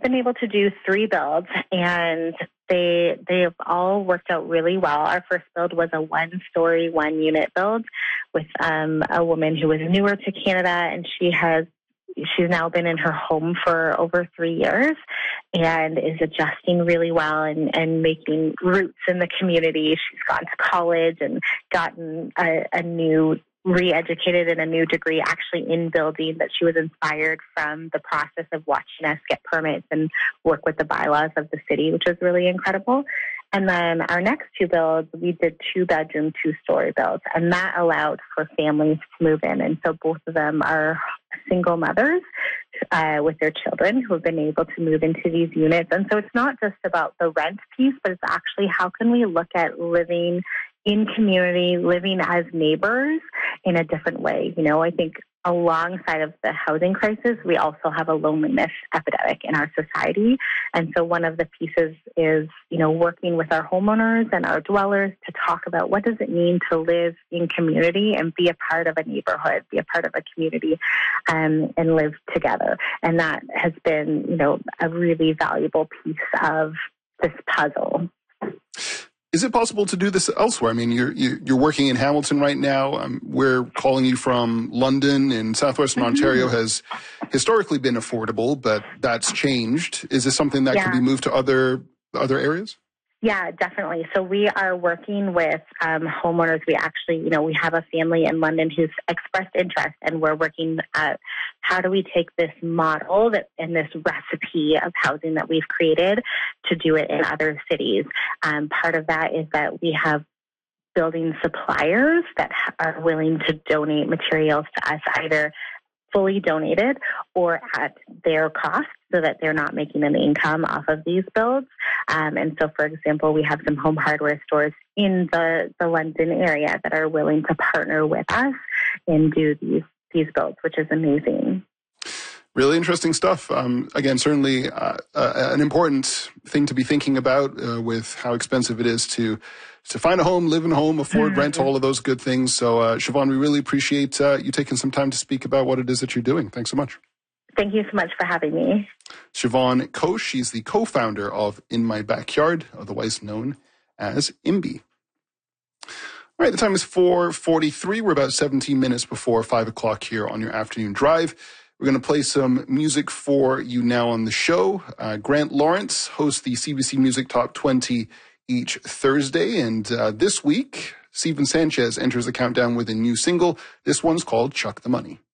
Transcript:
been able to do 3 builds, and they've all worked out really well. Our first build was a 1-story, 1-unit build with a woman who was newer to Canada, and she's now been in her home for over 3 years and is adjusting really well and making roots in the community. She's gone to college and gotten re-educated in a new degree actually in building, that she was inspired from the process of watching us get permits and work with the bylaws of the city, which was really incredible. And then our next 2 builds, we did 2-bedroom, 2-story builds, and that allowed for families to move in. And so both of them are single mothers with their children who have been able to move into these units. And so it's not just about the rent piece, but it's actually how can we look at living in community, living as neighbors in a different way. You know, I think alongside of the housing crisis, we also have a loneliness epidemic in our society. And so one of the pieces is, you know, working with our homeowners and our dwellers to talk about what does it mean to live in community and be a part of a neighborhood, be a part of a community, and live together. And that has been, you know, a really valuable piece of this puzzle. Is it possible to do this elsewhere? I mean, you're working in Hamilton right now. We're calling you from London, and southwestern Ontario has historically been affordable, but that's changed. Is this something that can be moved to other areas? Yeah, definitely. So we are working with homeowners. We actually, you know, we have a family in London who's expressed interest, and we're working at how do we take this model and this recipe of housing that we've created to do it in other cities. Part of that is that we have building suppliers that are willing to donate materials to us, either fully donated or at their cost, so that they're not making an income off of these builds. And so, for example, we have some home hardware stores in the London area that are willing to partner with us and do these builds, which is amazing. Really interesting stuff. Again, certainly an important thing to be thinking about with how expensive it is to find a home, live in a home, afford rent, all of those good things. So, Siobhan, we really appreciate you taking some time to speak about what it is that you're doing. Thanks so much. Thank you so much for having me. Siobhan Koch, she's the co-founder of In My Backyard, otherwise known as IMBY. All right, the time is 4:43. We're about 17 minutes before 5 o'clock here on your afternoon drive. We're going to play some music for you now on the show. Grant Lawrence hosts the CBC Music Top 20 each Thursday. And this week, Steven Sanchez enters the countdown with a new single. This one's called Chuck the Money.